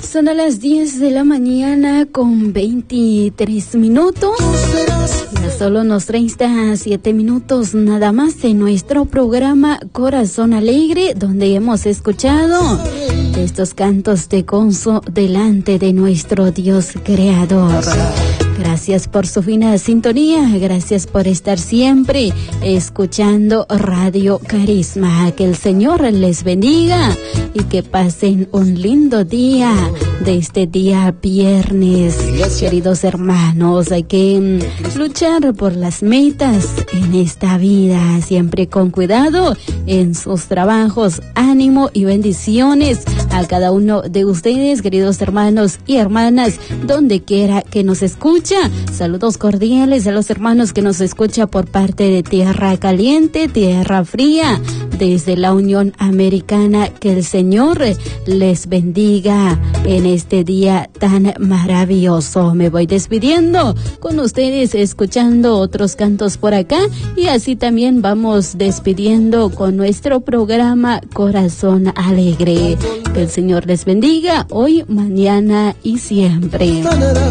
Son a las 10 de la mañana con 23 minutos. Ya solo nos resta 7 minutos nada más en nuestro programa Corazón Alegre, donde hemos escuchado estos cantos de gozo delante de nuestro Dios Creador. Gracias por su fina sintonía, gracias por estar siempre escuchando Radio Carisma. Que el Señor les bendiga y que pasen un lindo día de este día viernes. Queridos hermanos, hay que luchar por las metas en esta vida, siempre con cuidado en sus trabajos. Ánimo y bendiciones a cada uno de ustedes, queridos hermanos y hermanas, donde quiera que nos escucha. Saludos cordiales a los hermanos que nos escucha por parte de Tierra Caliente, Tierra Fría, desde la Unión Americana. Que el Señor les bendiga en este día tan maravilloso. Me voy despidiendo con ustedes, escuchando otros cantos por acá, y así también vamos despidiendo con nuestro programa Corazón Alegre. Que el Señor les bendiga hoy, mañana y siempre.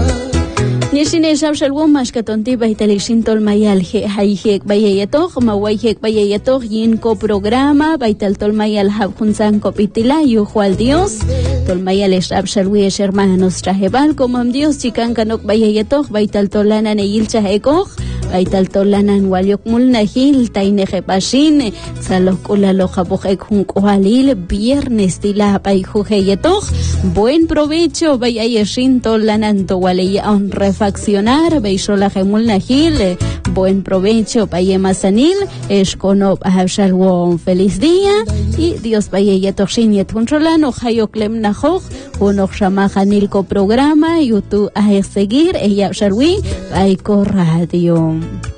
Nishine shabshalwom mashkatonti baitalishin tolmayal haihek bayayatok mawaihek bayayatok yinko programa baital tolmayal habjunsan kopitila yujual Dios tolmayal shabshalwish hermanos trajebal como Dios chikan kanok bayayatok baital tolana neil chahekok baital tolanan walyok mulnahil taineje pashin salokula lojabojek junkohalil viernes tila baijujeyatok. Buen provecho bayayashin tolanan towaleya on refaccionar beishola gemul nahil. Buen provecho bayemasanil escono habshalwon. Feliz día y Dios bayayatoshin yetunrolan ojayoklem najoj unoch shamajanilko programa YouTube a seguir ella sharwi baiko radio.